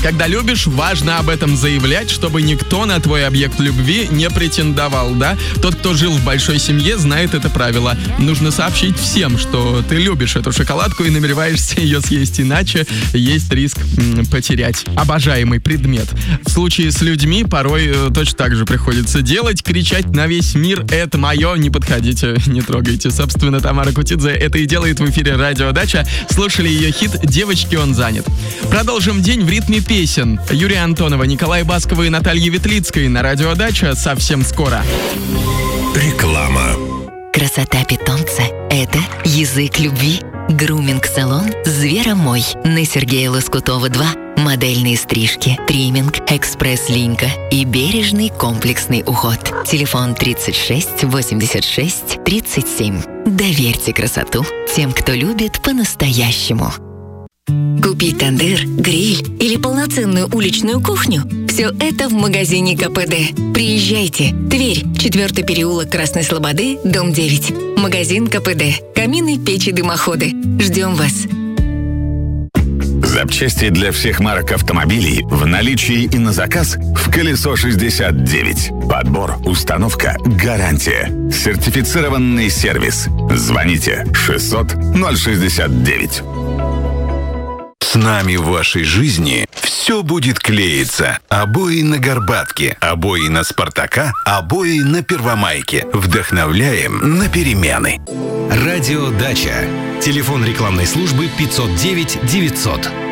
Когда любишь, важно об этом заявлять, чтобы никто на твой объект любви не претендовал, да? Тот, кто жил в большой семье, знает это правило. Нужно сообщить всем, что ты любишь эту шоколадку и намереваешься ее съесть, иначе есть риск потерять обожаемый предмет. В случае с людьми порой точно так же приходится делать, кричать на весь мир: «Это мое, не подходите, не трогайте». Собственно, Тамара Кутидзе это и делает в эфире «Радио Дача». Слушали ее хит «Девочки, он занят». Продолжим день в ритме песен. Юрия Антонова, Николая Баскова и Натальи Ветлицкой на «Радио Дача» совсем скоро. Реклама. Красота питомца – это язык любви. Груминг-салон «Зверомой» на Сергея Лоскутова, 2. Модельные стрижки, тримминг, экспресс-линька и бережный комплексный уход. Телефон 36 86 37. Доверьте красоту тем, кто любит по-настоящему. Купить тандыр, гриль или полноценную уличную кухню – все это в магазине КПД. Приезжайте. Тверь, 4-й переулок Красной Слободы, дом 9. Магазин КПД. Камины, печи, дымоходы. Ждем вас. Запчасти для всех марок автомобилей в наличии и на заказ в «Колесо 69». Подбор, установка, гарантия. Сертифицированный сервис. Звоните 600-069. С нами в вашей жизни все будет клеиться. Обои на Горбатке, обои на Спартака, обои на Первомайке. Вдохновляем на перемены. Радио Дача. Телефон рекламной службы 509 900.